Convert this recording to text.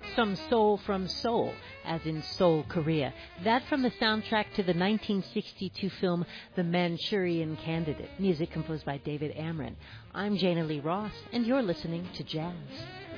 Some Soul from Seoul, as in Seoul, Korea. That from the soundtrack to the 1962 film The Manchurian Candidate, music composed by David Amron. I'm Jana Lee Ross, and you're listening to Jazz.